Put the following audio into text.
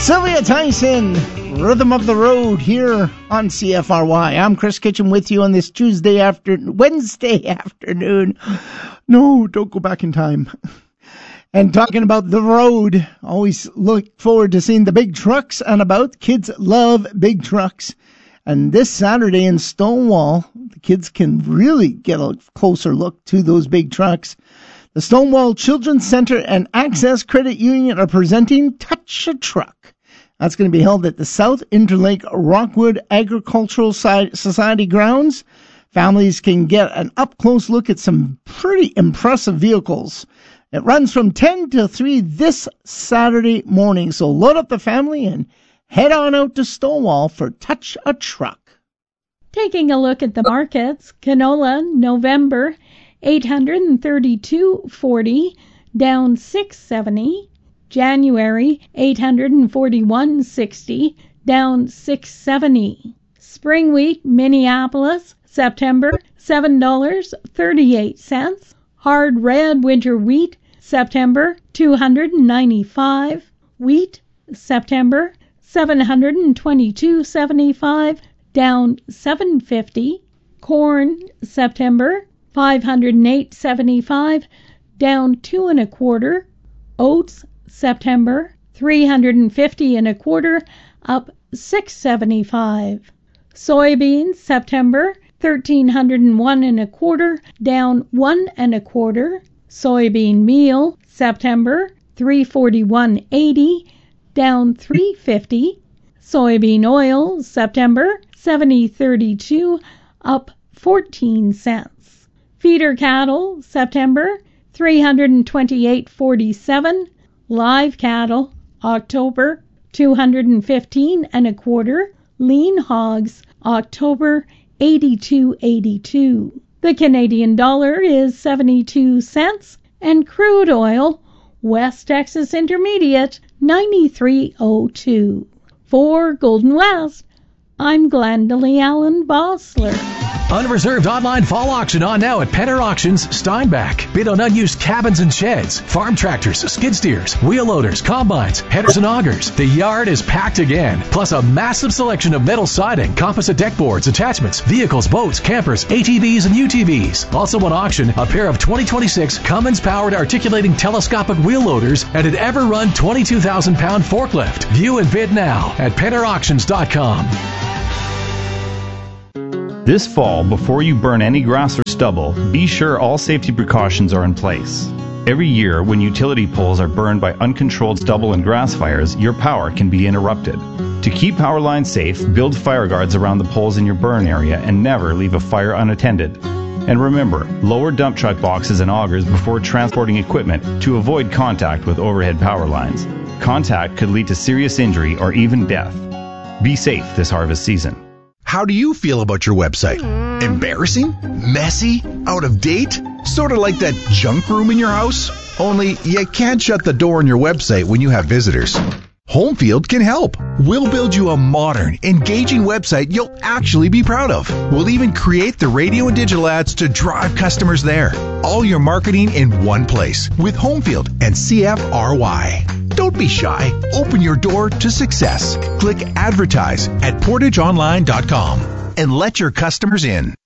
Sylvia Tyson, Rhythm of the Road here on CFRY. I'm Chris Kitchen with you on this Wednesday afternoon. No, don't go back in time. And talking about the road, always look forward to seeing the big trucks and about. Kids love big trucks. And this Saturday in Stonewall, the kids can really get a closer look to those big trucks. The Stonewall Children's Center and Access Credit Union are presenting Touch a Truck. That's going to be held at the South Interlake Rockwood Agricultural Society grounds. Families can get an up-close look at some pretty impressive vehicles. It runs from 10 to 3 this Saturday morning. So load up the family and head on out to Stonewall for Touch a Truck. Taking a look at the markets, canola, November, $832.40, down $6.70. January, $841.60, down $6.70. Spring wheat, Minneapolis, September, $7.38. Hard red winter wheat, September, $295. Wheat, September, $722.75, down $7.50. Corn, September, $508.75, down $2 1/4. Oats, September, $350 1/4, up $6.75. Soybeans, September, $1,301 1/4, down $1 1/4. Soybean meal, September, $341.80, down $3.50. Soybean oil, September, $70.32, up 14 cents. Feeder cattle, September, $328.47. Live cattle, October, $215 1/4. Lean hogs, October, $82.82. The Canadian dollar is 72 cents, and crude oil, West Texas Intermediate, 93.02. For Golden West, I'm Glendalee Allen Bossler. Unreserved online fall auction on now at Penner Auctions, Steinbach. Bid on unused cabins and sheds, farm tractors, skid steers, wheel loaders, combines, headers and augers. The yard is packed again, plus a massive selection of metal siding, composite deck boards, attachments, vehicles, boats, campers, ATVs, and UTVs. Also on auction, a pair of 2026 Cummins-powered articulating telescopic wheel loaders and an ever-run 22,000-pound forklift. View and bid now at PennerAuctions.com. This fall, before you burn any grass or stubble, be sure all safety precautions are in place. Every year, when utility poles are burned by uncontrolled stubble and grass fires, your power can be interrupted. To keep power lines safe, build fire guards around the poles in your burn area and never leave a fire unattended. And remember, lower dump truck boxes and augers before transporting equipment to avoid contact with overhead power lines. Contact could lead to serious injury or even death. Be safe this harvest season. How do you feel about your website? Embarrassing? Messy? Out of date? Sort of like that junk room in your house? Only you can't shut the door on your website when you have visitors. Homefield can help. We'll build you a modern, engaging website you'll actually be proud of. We'll even create the radio and digital ads to drive customers there. All your marketing in one place with Homefield and CFRY. Don't be shy. Open your door to success. Click advertise at portageonline.com and let your customers in.